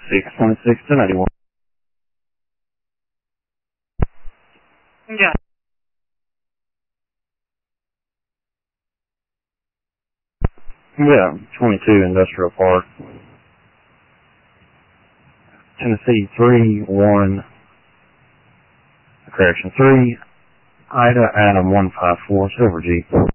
626 to 91. Yeah. Yeah, 22 Industrial Park. Tennessee 3-1, correction, 3 Ida Adam 154 Silver Jeep.